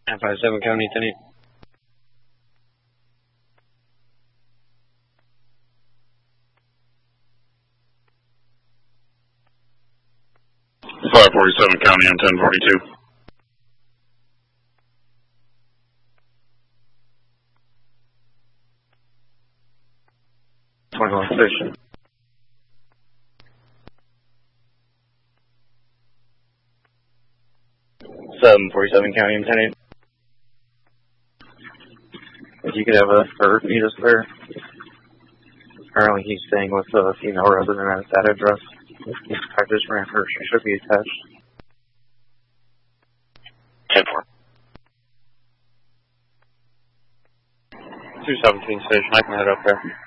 957 County Attorney. Five 47 County on 1042. Station. 747 County Attorney. If you could have a third meet us there. Apparently he's staying with a female resident at that address. He's practice ran her. She should be attached. 10-4. 217 station. I can head up there.